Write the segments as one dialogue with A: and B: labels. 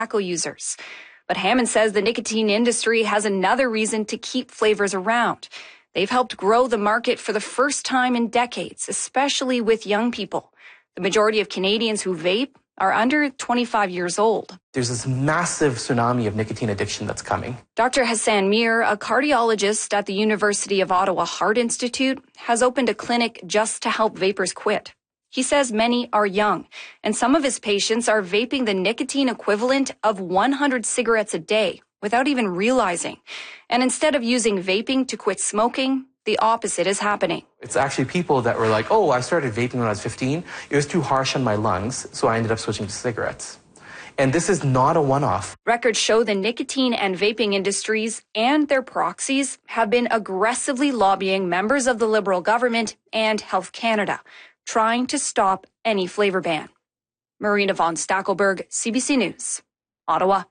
A: tobacco users. But Hammond says the nicotine industry has another reason to keep flavors around. They've helped grow the market for the first time in decades, especially with young people. The majority of Canadians who vape are under 25 years old.
B: There's this massive tsunami of nicotine addiction that's coming.
A: Dr. Hassan Mir, a cardiologist at the University of Ottawa Heart Institute, has opened a clinic just to help vapers quit. He says many are young, and some of his patients are vaping the nicotine equivalent of 100 cigarettes a day without even realizing. And instead of using vaping to quit smoking, the opposite is happening.
B: It's actually people that were like, oh, I started vaping when I was 15. It was too harsh on my lungs, so I ended up switching to cigarettes. And this is not a one-off.
A: Records show the nicotine and vaping industries and their proxies have been aggressively lobbying members of the Liberal government and Health Canada, trying to stop any flavor ban. Marina von Stackelberg, CBC News, Ottawa.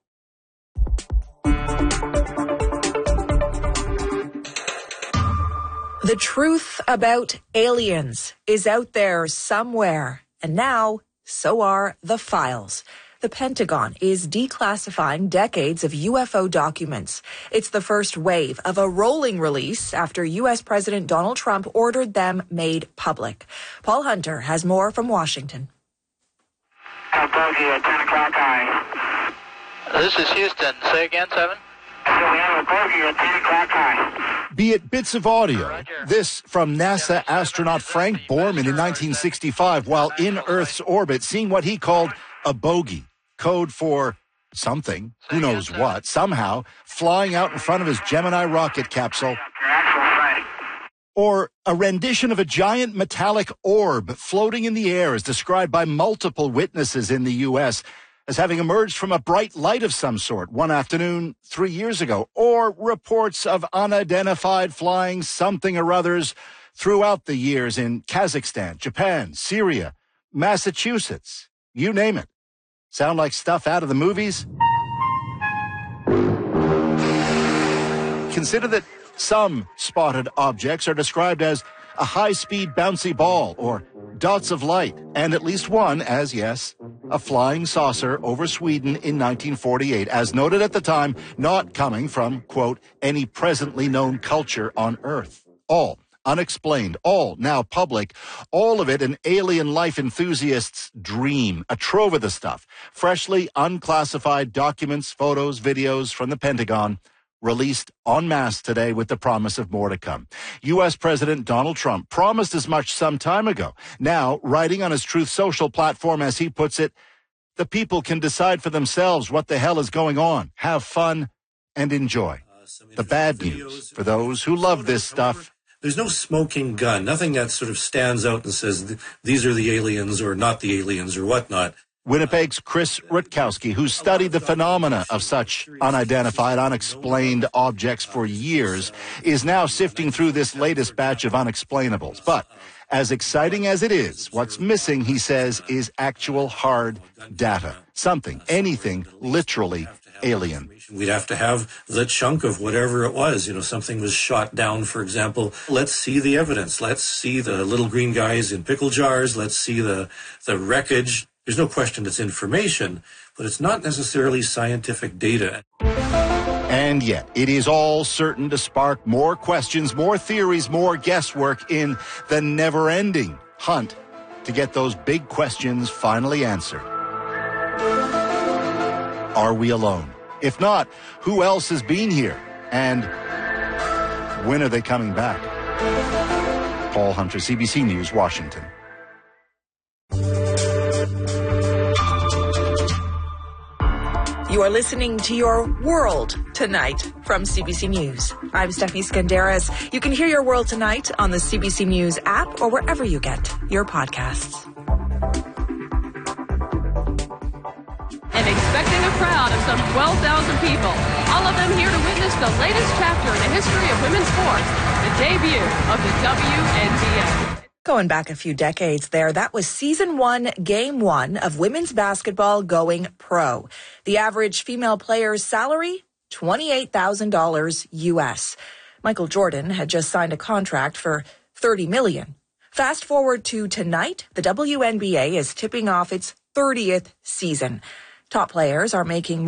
C: The truth about aliens is out there somewhere, and now so are the files. The Pentagon is declassifying decades of UFO documents. It's the first wave of a rolling release after U.S. President Donald Trump ordered them made public. Paul Hunter has more from Washington.
D: Bogey at 10 o'clock high.
E: This is Houston. Say again, 7?
D: So we have a bogey at 10 o'clock high.
F: Be it bits of audio, this from NASA astronaut Frank Borman in 1965 while in Earth's orbit, seeing what he called a bogey, code for something, who knows what, somehow flying out in front of his Gemini rocket capsule. Or a rendition of a giant metallic orb floating in the air as described by multiple witnesses in the U.S. as having emerged from a bright light of some sort one afternoon 3 years ago. Or reports of unidentified flying something or others throughout the years in Kazakhstan, Japan, Syria, Massachusetts, you name it. Sound like stuff out of the movies? Consider that some spotted objects are described as a high-speed bouncy ball or dots of light, and at least one as, yes, a flying saucer over Sweden in 1948, as noted at the time, not coming from, quote, any presently known culture on Earth. All unexplained, all now public, all of it an alien life enthusiast's dream, a trove of the stuff, freshly unclassified documents, photos, videos from the Pentagon, released en masse today with the promise of more to come. U.S. President Donald Trump promised as much some time ago. Now, writing on his Truth Social platform, as he puts it, the people can decide for themselves what the hell is going on, have fun, and enjoy. The bad news for those who love this stuff:
G: there's no smoking gun, nothing that sort of stands out and says these are the aliens or not the aliens or whatnot.
F: Winnipeg's Chris Rutkowski, who studied the phenomena of such unidentified, unexplained objects for years, is now sifting through this latest batch of unexplainables. But as exciting as it is, what's missing, he says, is actual hard data. Something, anything, literally alien.
G: We'd have to have the chunk of whatever it was. You know, something was shot down, for example. Let's see the evidence. Let's see the little green guys in pickle jars. Let's see the wreckage. There's no question it's information, but it's not necessarily scientific data.
F: And yet, it is all certain to spark more questions, more theories, more guesswork in the never-ending hunt to get those big questions finally answered. Are we alone? If not, who else has been here? And when are they coming back? Paul Hunter, CBC News, Washington.
C: You are listening to Your World Tonight from CBC News. I'm Stephanie Skandaris. You can hear Your World Tonight on the CBC News app or wherever you get your podcasts.
H: And expecting a crowd of some 12,000 people, all of them here to witness the latest chapter in the history of women's sports, the debut of the WNBA.
C: Going back a few decades there, that was Season 1, Game 1 of women's basketball going pro. The average female player's salary, $28,000 U.S. Michael Jordan had just signed a contract for $30 million. Fast forward to tonight, the WNBA is tipping off its 30th season. Top players are making